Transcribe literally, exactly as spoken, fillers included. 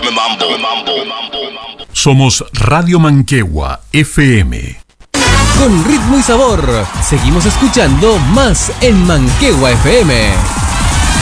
Somos Radio Manquehue F M. Con ritmo y sabor, seguimos escuchando más en Manquehue F M.